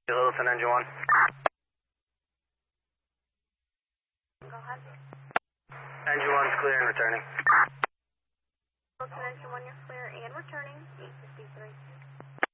Littleton, engine 1. Go ahead. Engine 1's clear and returning. Littleton, engine 1, you're clear and returning. 853.